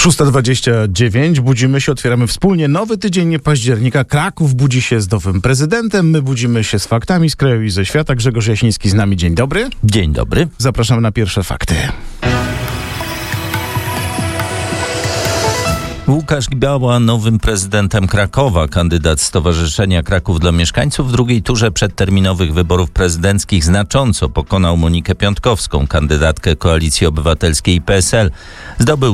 6:29. Budzimy się, otwieramy wspólnie nowy tydzień października. Kraków budzi się z nowym prezydentem. My budzimy się z faktami z kraju i ze świata. Grzegorz Jasiński z nami. Dzień dobry. Dzień dobry. Zapraszam na pierwsze fakty. Łukasz Gibała nowym prezydentem Krakowa. Kandydat Stowarzyszenia Kraków dla Mieszkańców w drugiej turze przedterminowych wyborów prezydenckich znacząco pokonał Monikę Piątkowską, kandydatkę Koalicji Obywatelskiej i PSL. Zdobył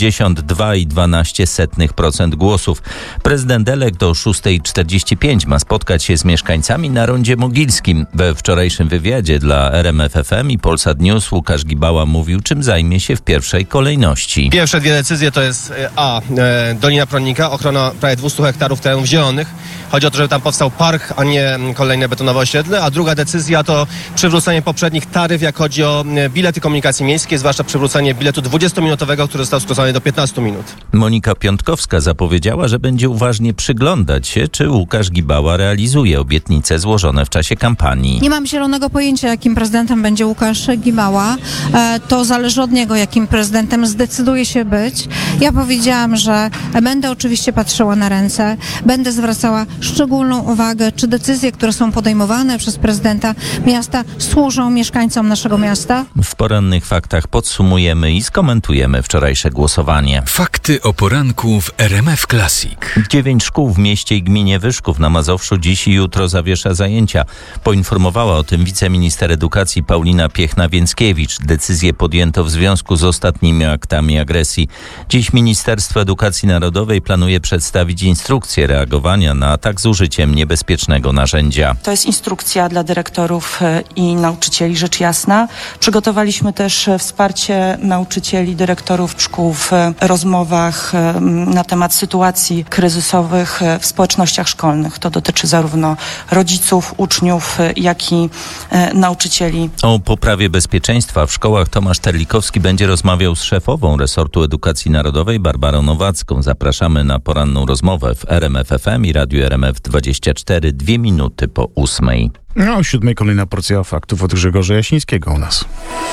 62,12% głosów. Prezydent elekt o 6:45 ma spotkać się z mieszkańcami na Rondzie Mogilskim. We wczorajszym wywiadzie dla RMF FM i Polsat News Łukasz Gibała mówił, czym zajmie się w pierwszej kolejności. Pierwsze dwie decyzje to jest Dolina Prądnika, ochrona prawie 200 hektarów terenów zielonych. Chodzi o to, żeby tam powstał park, a nie kolejne betonowe osiedle. A druga decyzja to przywrócenie poprzednich taryf, jak chodzi o bilety komunikacji miejskiej, zwłaszcza przywrócenie biletu 20-minutowego, który został skrócony do 15 minut. Monika Piątkowska zapowiedziała, że będzie uważnie przyglądać się, czy Łukasz Gibała realizuje obietnice złożone w czasie kampanii. Nie mam zielonego pojęcia, jakim prezydentem będzie Łukasz Gibała. To zależy od niego, jakim prezydentem zdecyduje się być. Ja powiedziałam, że będę oczywiście patrzyła na ręce, będę zwracała szczególną uwagę, czy decyzje, które są podejmowane przez prezydenta miasta, służą mieszkańcom naszego miasta. W porannych faktach podsumujemy i skomentujemy wczorajsze głosowanie. Fakty o poranku w RMF Classic. 9 szkół w mieście i gminie Wyszków na Mazowszu dziś i jutro zawiesza zajęcia. Poinformowała o tym wiceminister edukacji Paulina Piechna-Więckiewicz. Decyzję podjęto w związku z ostatnimi aktami agresji. Dziś Ministerstwo Edukacji Narodowej planuje przedstawić instrukcję reagowania na atak z użyciem niebezpiecznego narzędzia. To jest instrukcja dla dyrektorów i nauczycieli, rzecz jasna. Przygotowaliśmy też wsparcie nauczycieli, dyrektorów szkół w rozmowach na temat sytuacji kryzysowych w społecznościach szkolnych. To dotyczy zarówno rodziców, uczniów, jak i nauczycieli. O poprawie bezpieczeństwa w szkołach Tomasz Terlikowski będzie rozmawiał z szefową resortu edukacji narodowej Barbarą Nowacką. Zapraszamy na poranną rozmowę w RMF FM i Radiu RMF24, 2 minuty po 8:00. No, o 7:00 kolejna porcja faktów od Grzegorza Jasińskiego u nas.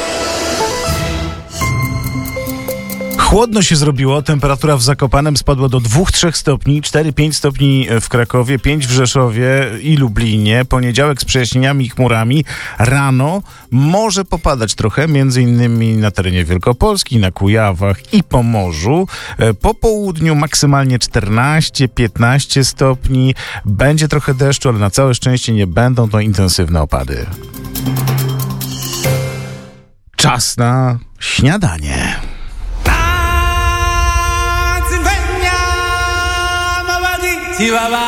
Chłodno się zrobiło, temperatura w Zakopanem spadła do 2-3 stopni, 4-5 stopni w Krakowie, 5 w Rzeszowie i Lublinie. Poniedziałek z przejaśnieniami i chmurami. Rano może popadać trochę, między innymi na terenie Wielkopolski, na Kujawach i Pomorzu. Po południu maksymalnie 14-15 stopni. Będzie trochę deszczu, ale na całe szczęście nie będą to intensywne opady. Czas na śniadanie. Chihuahua.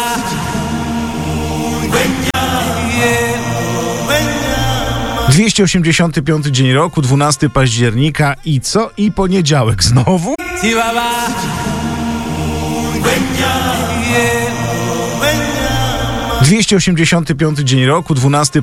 285 dzień roku, 12 października i co? I poniedziałek znowu? Chihuahua. 285 dzień roku, 12